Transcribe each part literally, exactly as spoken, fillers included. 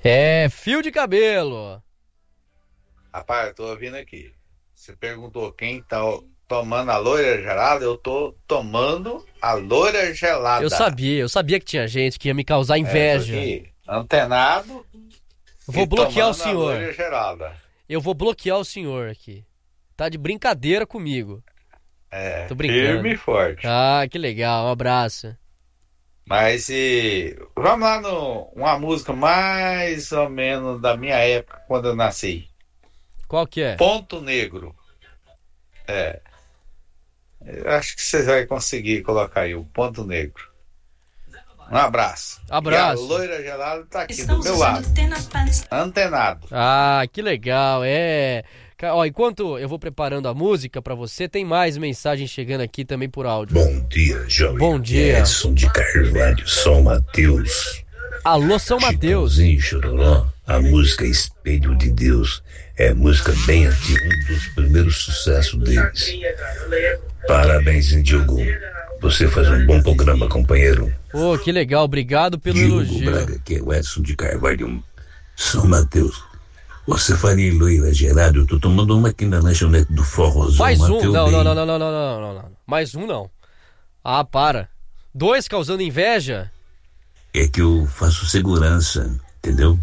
É, fio de cabelo. Rapaz, eu tô ouvindo aqui. Você perguntou quem tá tomando a loira gelada? Eu tô tomando a loira Eu gelada. sabia, eu sabia que tinha gente que ia me causar É, tô inveja. aqui, antenado Vou e bloquear o tomando a loira senhor. gelada. Eu vou bloquear o senhor aqui. Tá de brincadeira comigo. É, Tô firme brincando. e forte. Ah, que legal, um abraço. Mas e vamos lá no uma música mais ou menos da minha época quando eu nasci. Qual que é? Ponto Negro. É, eu acho que você vai conseguir colocar aí o Ponto Negro. Um abraço. E a Abraço. loira gelada tá aqui Estamos do meu usando lado, Tenapads. antenado. Ah, que legal, é. Ca- Ó, enquanto eu vou preparando a música pra você, tem mais mensagens chegando aqui também por áudio. Bom dia, jovem. Bom dia. Edson de Carvalho, São Mateus. Alô, São Mateus. Chitãozinho, Chororó, a música Espelho de Deus é música bem antiga, um dos primeiros sucessos deles. Parabéns, Diogo. Você faz um bom programa, companheiro. Pô, que legal, obrigado pelo Diogo elogio. Braga, que é o Edson de Carvalho, São Mateus. Você faria loira gelada? Eu tô tomando uma aqui na lanchonete do Forrozão. Mais um? Mateus Não, bem. não, não, não, não, não, não, não, não. Mais um não. Ah, para. Dois causando inveja? É que eu faço segurança, entendeu?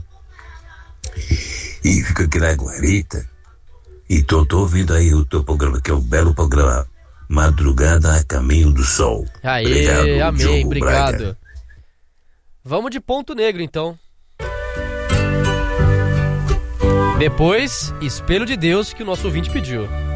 E fico aqui na guarita e tô, tô ouvindo aí o teu programa, que é um belo programa, Madrugada a Caminho do Sol. Aê, Obrigado, amém, Diogo obrigado. Braga. Vamos de Ponto Negro, então. Depois, Espelho de Deus, que o nosso ouvinte pediu.